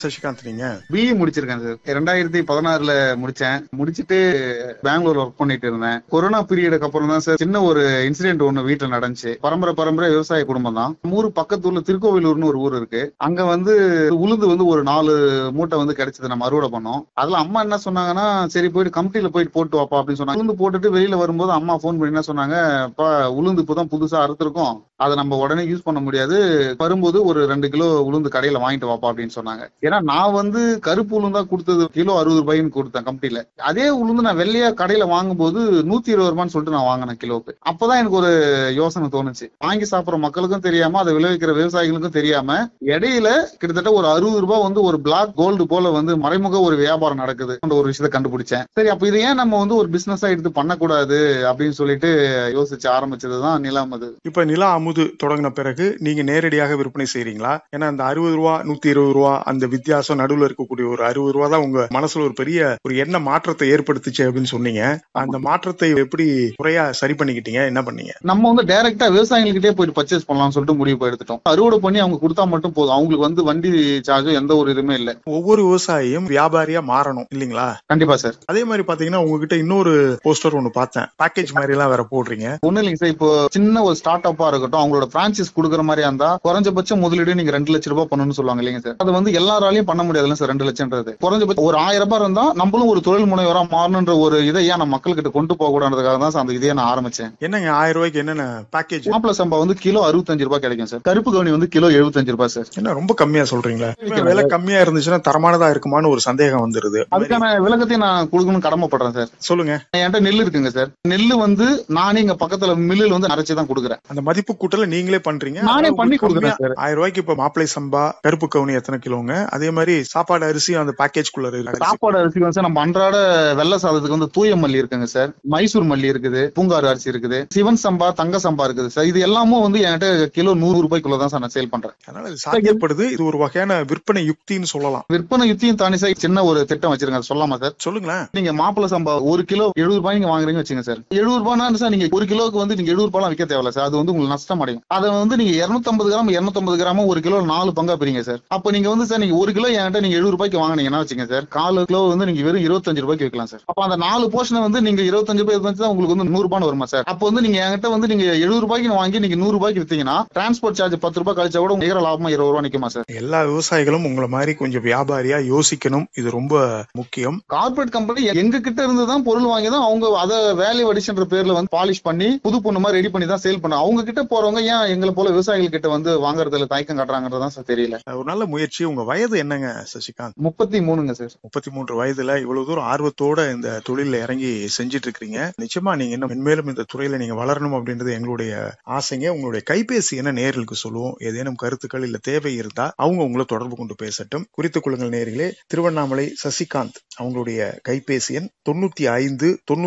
சசிகாந்த், நீங்க பிஇ முடிச்சிருக்கேன் சார். 2016 முடிச்சேன். முடிச்சிட்டு பெங்களூர்ல ஒர்க் பண்ணிட்டு இருந்தேன். கொரோனா பீரியடுக்கு அப்புறம் தான் சார் சின்ன ஒரு இன்சிடென்ட் ஒண்ணு வீட்டுல நடந்துச்சு. பரம்பரை விவசாய குடும்பம் தான். ஊர் பக்கத்துல திருக்கோவிலூர்னு ஒரு ஊர் இருக்கு. அங்க உளுந்து ஒரு 4 மூட்டை கிடைச்சது. நம்ம அறுவடை பண்ணோம். அதுல அம்மா என்ன சொன்னாங்கன்னா, சரி போயிட்டு கமிட்டில போயிட்டு போட்டு வாப்பா அப்படின்னு சொன்னாங்க. உளுந்து போட்டுட்டு வெளியில வரும்போது அம்மா போன் பண்ணி என்ன சொன்னாங்க, உளுந்து இப்பதான் புதுசா அறுத்திருக்கோம், அதை நம்ம உடனே யூஸ் பண்ண முடியாது, வரும்போது ஒரு 2 கிலோ உளுந்து கடையில வாங்கிட்டு வாப்பா அப்படின்னு சொன்னாங்க. ஏன்னா நான் கருப்பு உளுந்தா கொடுத்தது கிலோ 60 ரூபாய்ன்னு கொடுத்தேன் கமிட்டில. அதே உளுந்து நான் வெள்ளையா கடையில வாங்கும்போது 120 ரூபான்னு சொல்லிட்டு நான் வாங்கினேன் கிலோக்கு. அப்பதான் எனக்கு ஒரு யோசனை தோணுச்சு. வாங்கி சாப்பிடுற மக்களுக்கும் தெரியாம, அதை விளைவிக்கிற விவசாயிகளுக்கும் தெரியாம, இடையில கிட்டத்தட்ட ஒரு 60 ரூபாய் ஒரு பிளாக் கோல்டு போல மறைமுக ஒரு வியாபாரம் நடக்குது ஒரு விஷயத்தை கண்டுபிடிச்சேன். சரி, அப்ப இது ஏன் நம்ம ஒரு பிசினஸா எடுத்து பண்ணக்கூடாது அப்படின்னு சொல்லிட்டு யோசிச்சு ஆரம்பிச்சதுதான் நிலம். அது இப்ப நிலா அமுது தொடங்கின பிறகு நீங்க நேரடியாக விற்பனை செய்றீங்களா? ஏன்னா அந்த 60 ரூபா 120 ரூபா அந்த வித்தியாசம் நடுவுல இருக்கக்கூடிய ஒரு 60 ரூபா தான் உங்க மனசுல ஒரு பெரிய ஒரு எண்ண மாற்றத்தை ஏற்படுத்துச்சு அப்படின்னு சொன்னீங்க. அந்த மாற்றத்தை எப்படி முறையா சரி பண்ணிக்கிட்டீங்க? என்ன பண்ணீங்க? நம்ம டைரக்டா விவசாயிகிட்டே போயிட்டு பர்ச்சேஸ் பண்ணலாம்னு சொல்லிட்டு முடிவு எடுத்துட்டோம். அறுவடை பண்ணி அவங்க கொடுத்தா மட்டும் போதும். அவங்களுக்கு வண்டி சார்ஜும் எந்த ஒரு இதுவுமே இல்ல. ஒவ்வொரு விவசாயியும் வியாபாரியா மாறணும் இல்லீங்களா? கண்டிப்பா சார். அதே மாதிரி பாத்தீங்கன்னா உங்ககிட்ட இன்னொரு போஸ்டர் ஒண்ணு பார்த்தேன். பேக்கேஜ் மாதிரி எல்லாம் வேற போடுறீங்க. ஒண்ணு இல்லைங்க சார். இப்போ சின்ன ஒரு ஸ்டார்ட் அப்பா இருக்கட்டும், அவங்களோட பிரான்சைஸ் கொடுக்குற மாதிரி இருந்தா குறைஞ்சபட்சம் முதலீடு நீங்க 2 லட்சம் ரூபாய் பண்ணணும்னு சொல்லுவாங்க இல்லைங்க சார். அது எல்லாராலையும் பண்ண முடியாதுல்ல சார். 2 லட்சம்ன்றது குறைஞ்சபட்சம் ஒரு 1000 ரூபாய் இருந்தா நம்மளும் ஒரு தொழில் முனைவரா மாறணுன்ற ஒரு இதை ஏன் நம்ம மக்கள் கிட்ட கொண்டு போக கூடாதுக்காக தான் சார் அந்த இதையே நான் ஆரம்பிச்சேன். என்னங்க 1000 ரூபாய்க்கு என்னென்ன பேக்கேஜ்? மாப்பிள சம்பா கிலோ 65 ரூபாய் கிடைக்கும் சார். கருப்பு கவுனி கிலோ 75 ரூபாய் சார். என்ன ரொம்ப கம்மியா சொல்றீங்களா? விலை கம்மியா இருந்துச்சுன்னா தரமானதா இருக்குமான்னு ஒரு சந்தேகம் வந்துருது. அதுக்கான விளக்கத்தையும் நான் கொடுக்கணும்னு கடமைப்படுறேன் சார். சொல்லுங்க. என்கிட்ட நெல் இருக்குங்க சார். நெல்லு நானே இங்க பக்கத்துல மில்லுல அரைச்சுதான் கொடுக்குறேன். அந்த மதிப்பு கூட்டல நீங்களே பண்றீங்க? நானே பண்ணி கொடுக்குறேன் சார். 1000 ரூபாய்க்கு இப்ப மாப்பிளை சம்பா கருப்பு கவுனி எத்தனை கிலோங்க? அதே மாதிரி சாப்பாடு அரிசி அந்த பேக்கேஜ் குள்ள இருக்கு. சாப்பாடு அரிசி சார் நம்ம அன்றாட வெள்ளை சாதத்துக்கு தூய மல்லி இருக்குங்க சார். மைசூர் மல்லி இருக்குது, பூங்காறு அரிசி இருக்குது, சிவன் சம்பா, தங்க சம்பா இருக்குது சார். இது எல்லாமும் என்கிட்ட கிலோ 100 ரூபாய்க்குள்ளதான் சார் நான் சேல் பண்றேன். அதனால இது சாத்தியப்படுது. இது ஒரு வகையான விற்பனை யுக்தின்னு சொல்லலாம். விற்பனை யுக்தியும் தாண்டி சார் சின்ன ஒரு திட்டம் வச்சிருங்க. சொல்லாமா சார்? சொல்லுங்களேன். நீங்க மாப்பிள சம்பா 1 கிலோ 70 ரூபாய் நீங்க வாங்குறீங்க வச்சுங்க சார். 70 ரூபாய்னா சார் நீங்க 1 கிலோக்கு நீங்க 70 ரூபாய் விற்க தேவையில்ல சார். அது உங்களுக்கு நஷ்டம் அடையும். அதை நீங்க 250 கிராம் 250 கிராம் 1 கிலோ 4 பங்கா பிரிங்க சார். அப்ப நீங்க சார் நீங்க 1 கிலோ என்கிட்ட நீங்க 70 ரூபாய்க்கு வாங்கினீங்கன்னா வச்சுங்க சார், 4 கிலோ நீங்க வெறும் 25 ரூபாய்க்கு விற்கலாம் சார். அப்ப அந்த 4 போர்ஷனை நீங்க 25 ரூபாய் தான் உங்களுக்கு 100 ரூபாய் வருமா சார்? அப்ப நீங்க என்கிட்ட நீங்க 70 ரூபாய்க்கு வாங்கி நீங்க 100 ரூபாய்க்கு வித்தீங்கன்னா டிரான்ஸ்போர்ட் சார்ஜ் 10 ரூபாய் கழிச்சா கூட நிகர லாபமா 20 ரூபாய் நிக்குமா சார்? எல்லா விவசாயிகளும் உங்களை மாதிரி கொஞ்சம் வியாபாரியா யோசிக்கணும். இது ரொம்ப முக்கியம். கார்பரேட் கம்பெனி எங்க கிட்ட இருந்து தான் பொருள் வாங்கி தான் அவங்க அதை வேல்யூ அடிஷன்ற பேர்ல பாலிஷ் பண்ணி புது பொண்ணு மாதிரி ரெடி பண்ணி தான் சேல் பண்ண. அவங்க கிட்ட போறவங்க ஏன் எங்களை போல விவசாயிகள் கிட்ட வாங்குறதுல தயக்கம் காட்டுறாங்கன்றதான் சார் தெரியல. ஒரு நல்ல முயற்சி. உங்க வயது என்னங்க சசிகாந்த்? 33ங்க சார். 33 வயதுல இவ்வளவு தூரம் ஆர்வத்தோட இந்த தொழில இறங்கி செஞ்சிட்டு இருக்கீங்க. நிச்சயமா நீங்க இன்னும் மென்மேலும் இந்த துறையில நீங்க வளரணும் அப்படின்றது எங்களுடைய ஆசைங்க. உங்களுடைய கைபேசி என்ன நேயர்களுக்கு சொல்லுவோம். ஏதேனும் கருத்துக்கள் இல்ல தேவை இருந்தா அவங்க உங்களை தொடர்பு கொண்டு பேசட்டும். குறித்துக் கொள்ளுங்கள் நேயர்களே. திருவண்ணாமலை சசிகாந்த் அவங்களுடைய கைபேசி எண் 95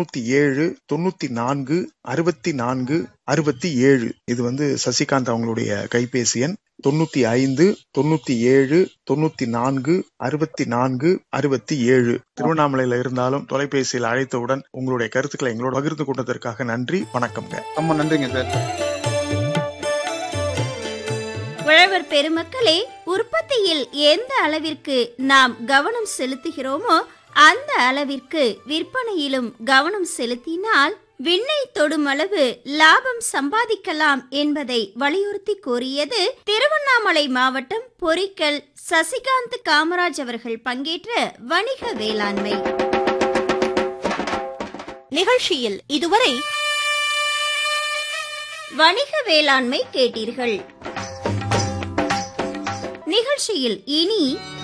97 94 64 67. இது சசிகாந்த் அவங்களுடைய கைபேசி எண் 95 97 94 64 67. திருவண்ணாமலையில இருந்தாலும் தொலைபேசியில் அழைத்தவுடன் உங்களுடைய கருத்துக்களை எங்களோட பகிர்ந்து கொண்டதற்காக நன்றி. வணக்கம்ங்க. ரொம்ப நன்றிங்க சார். உழவர் பெருமக்களே, உற்பத்தியில் எந்த அளவிற்கு நாம் கவனம் செலுத்துகிறோமோ அந்த அளவிற்கு விற்பனையிலும் கவனம் செலுத்தினால் விண்ணை தொடும் அளவு லாபம் சம்பாதிக்கலாம் என்பதை வலியுறுத்தி கூறியது திருவண்ணாமலை மாவட்டம் பொறிக்கல் சசிகாந்த் காமராஜ் அவர்கள் பங்கேற்ற வணிக வேளாண்மை நிகழ்ச்சியில். இதுவரை வணிக வேளாண்மை கேட்டீர்கள். நிகழ்ச்சியில் இனி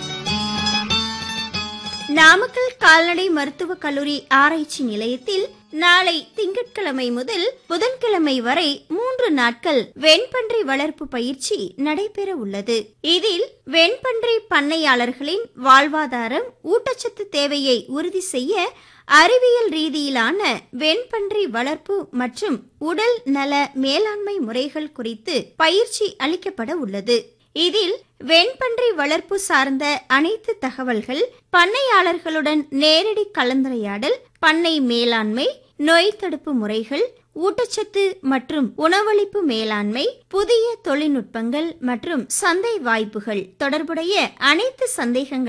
நாமக்கல் கால்நடை மருத்துவக் கல்லூரி ஆராய்ச்சி நிலையத்தில் நாளை திங்கட்கிழமை முதல் புதன்கிழமை வரை 3 நாட்கள் வெண்பன்றி வளர்ப்பு பயிற்சி நடைபெற உள்ளது. இதில் வெண்பன்றி பண்ணையாளர்களின் வாழ்வாதாரம், ஊட்டச்சத்து தேவையை உறுதி செய்ய அறிவியல் ரீதியிலான வெண்பன்றி வளர்ப்பு மற்றும் உடல் நல மேலாண்மை முறைகள் குறித்து பயிற்சி அளிக்கப்பட உள்ளது. இதில் வெண்பன்றி வளர்ப்பு சார்ந்த அனைத்து தகவல்கள், பண்ணையாளர்களுடன் நேரடி கலந்துரையாடல், பண்ணை மேலாண்மை, நோய் தடுப்பு முறைகள், ஊட்டச்சத்து மற்றும் உணவளிப்பு மேலாண்மை, புதிய தொழில்நுட்பங்கள் மற்றும் சந்தை வாய்ப்புகள் தொடர்புடைய அனைத்து சந்தேகங்கள்